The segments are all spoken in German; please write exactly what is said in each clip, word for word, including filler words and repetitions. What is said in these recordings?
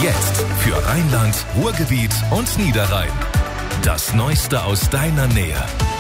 Jetzt für Rheinland, Ruhrgebiet und Niederrhein. Das Neueste aus deiner Nähe.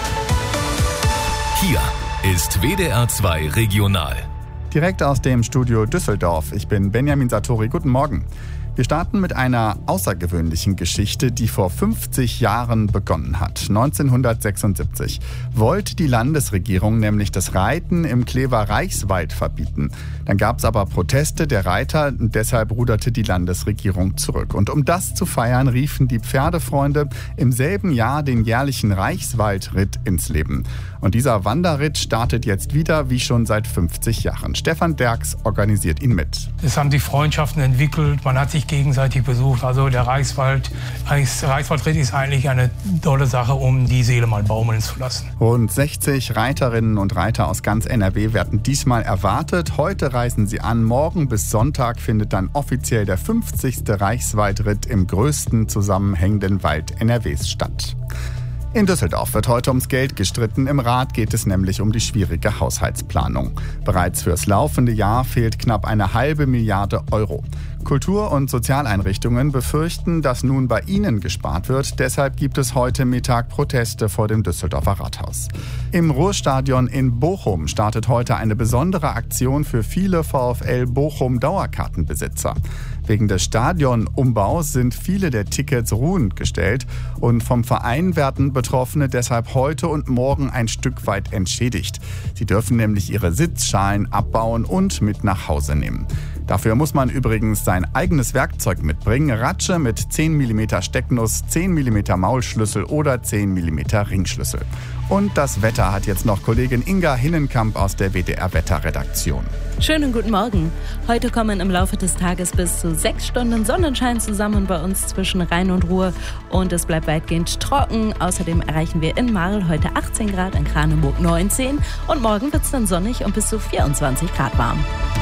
Hier ist W D R zwei Regional. Direkt aus dem Studio Düsseldorf. Ich bin Benjamin Satori. Guten Morgen. Wir starten mit einer außergewöhnlichen Geschichte, die vor fünfzig Jahren begonnen hat. neunzehnhundertsechsundsiebzig wollte die Landesregierung nämlich das Reiten im Klever Reichswald verbieten. Dann gab es aber Proteste der Reiter und deshalb ruderte die Landesregierung zurück. Und um das zu feiern, riefen die Pferdefreunde im selben Jahr den jährlichen Reichswaldritt ins Leben. Und dieser Wanderritt startet jetzt wieder, wie schon seit fünfzig Jahren. Stefan Derks organisiert ihn mit. Es haben sich Freundschaften entwickelt, man hat sich gegenseitig besucht. Also der Reichswald, Reichs, Reichswaldritt ist eigentlich eine tolle Sache, um die Seele mal baumeln zu lassen. Rund sechzig Reiterinnen und Reiter aus ganz N R W werden diesmal erwartet. Heute reisen sie an. Morgen bis Sonntag findet dann offiziell der fünfzigste Reichswaldritt im größten zusammenhängenden Wald N R Ws statt. In Düsseldorf wird heute ums Geld gestritten. Im Rat geht es nämlich um die schwierige Haushaltsplanung. Bereits fürs laufende Jahr fehlt knapp eine halbe Milliarde Euro. Kultur- und Sozialeinrichtungen befürchten, dass nun bei ihnen gespart wird. Deshalb gibt es heute Mittag Proteste vor dem Düsseldorfer Rathaus. Im Ruhrstadion in Bochum startet heute eine besondere Aktion für viele VfL Bochum-Dauerkartenbesitzer. Wegen des Stadionumbaus sind viele der Tickets ruhend gestellt und vom Verein werden Betroffene deshalb heute und morgen ein Stück weit entschädigt. Sie dürfen nämlich ihre Sitzschalen abbauen und mit nach Hause nehmen. Dafür muss man übrigens sein eigenes Werkzeug mitbringen. Ratsche mit zehn Millimeter Stecknuss, zehn Millimeter Maulschlüssel oder zehn Millimeter Ringschlüssel. Und das Wetter hat jetzt noch Kollegin Inga Hinnenkamp aus der W D R-Wetterredaktion. Schönen guten Morgen. Heute kommen im Laufe des Tages bis zu sechs Stunden Sonnenschein zusammen bei uns zwischen Rhein und Ruhr. Und es bleibt weitgehend trocken. Außerdem erreichen wir in Marl heute achtzehn Grad, in Kraneburg neunzehn. Und morgen wird es dann sonnig und bis zu vierundzwanzig Grad warm.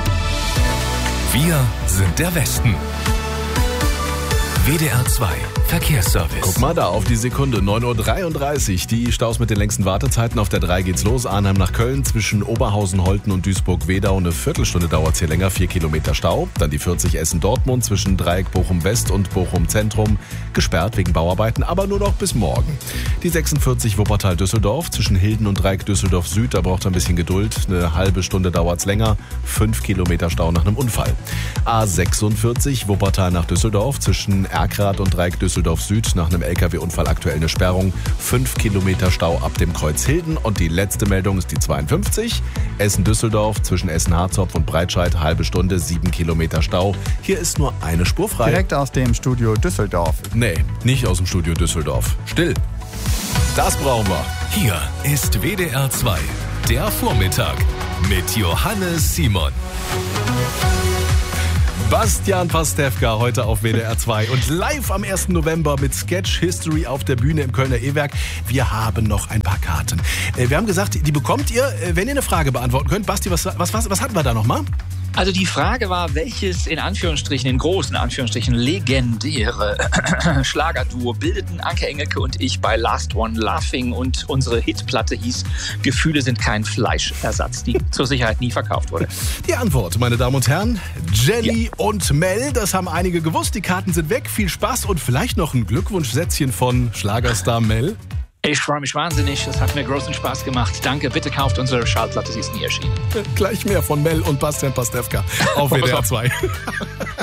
Wir sind der Westen. W D R zwei Verkehrsservice. Guck mal da auf die Sekunde, neun Uhr dreiunddreißig. Die Staus mit den längsten Wartezeiten. Auf der drei geht's los. Arnhem nach Köln zwischen Oberhausen, Holten und Duisburg-Wedau. Eine Viertelstunde dauert's hier länger, vier Kilometer Stau. Dann die vierzig Essen-Dortmund zwischen Dreieck Bochum-West und Bochum-Zentrum. Gesperrt wegen Bauarbeiten, aber nur noch bis morgen. Die sechsundvierzig Wuppertal-Düsseldorf zwischen Hilden und Dreieck Düsseldorf-Süd. Da braucht ihr ein bisschen Geduld. Eine halbe Stunde dauert's länger. Fünf Kilometer Stau nach einem Unfall. A sechsundvierzig Wuppertal nach Düsseldorf zwischen Erkrath und Dreieck Düsseldorf-Süd nach einem L K W-Unfall aktuell eine Sperrung. Fünf Kilometer Stau ab dem Kreuz Hilden. Und die letzte Meldung ist die zweiundfünfzig. Essen-Düsseldorf zwischen Essen-Harzopf und Breitscheid. Halbe Stunde, sieben Kilometer Stau. Hier ist nur eine Spur frei. Direkt aus dem Studio Düsseldorf. Nee, nicht aus dem Studio Düsseldorf. Still. Das brauchen wir. Hier ist W D R zwei, der Vormittag mit Johannes Simon. Bastian Pastewka heute auf W D R zwei und live am ersten November mit Sketch History auf der Bühne im Kölner E-Werk. Wir haben noch ein paar Karten. Wir haben gesagt, die bekommt ihr, wenn ihr eine Frage beantworten könnt. Basti, was, was, was, was hatten wir da nochmal? Also die Frage war, welches in Anführungsstrichen, in großen Anführungsstrichen legendäre Schlagerduo bildeten Anke Engelke und ich bei Last One Laughing, und unsere Hitplatte hieß Gefühle sind kein Fleischersatz, die zur Sicherheit nie verkauft wurde. Die Antwort, meine Damen und Herren, Jelly ja. und Mel, das haben einige gewusst. Die Karten sind weg, viel Spaß und vielleicht noch ein Glückwunschsätzchen von Schlagerstar Mel. Ich freue mich wahnsinnig, es hat mir großen Spaß gemacht. Danke, bitte kauft unsere Schallplatte, sie ist nie erschienen. Gleich mehr von Mel und Bastian Pastewka auf W D R zwei.